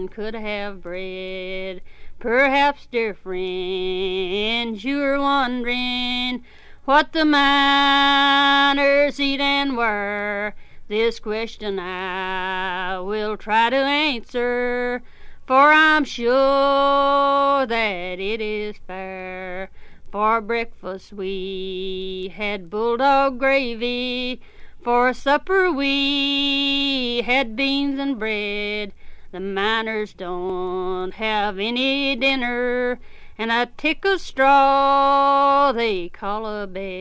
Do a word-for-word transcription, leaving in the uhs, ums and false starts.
men could have bread. Perhaps, dear friends, you're wondering what the miners eat and where. This question I will try to answer, for I'm sure that it is fair. For breakfast we had bulldog gravy, for supper we had beans and bread. The miners don't have any dinner, and a tick of straw they call a bed.